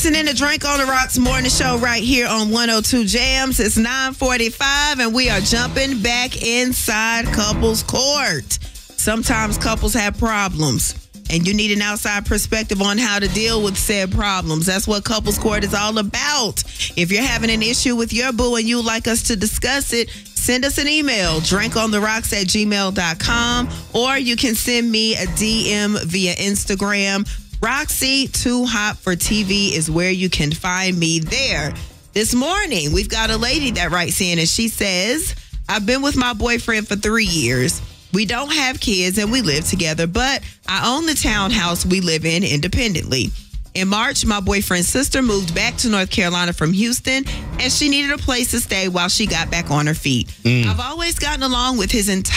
listening to Drink on the Rocks morning show right here on 102 Jams. It's 9:45 and we are jumping back inside couples court. Sometimes couples have problems and you need an outside perspective on how to deal with said problems. That's what couples court is all about. If you're having an issue with your boo and you'd like us to discuss it, send us an email, drinkontherocks@gmail.com, or you can send me a DM via Instagram. Roxy Too Hot for TV is where you can find me there. This morning, we've got a lady that writes in and she says, I've been with my boyfriend for 3 years. We don't have kids and we live together, but I own the townhouse we live in independently. In March, my boyfriend's sister moved back to North Carolina from Houston, and she needed a place to stay while she got back on her feet. I've always gotten along with his entire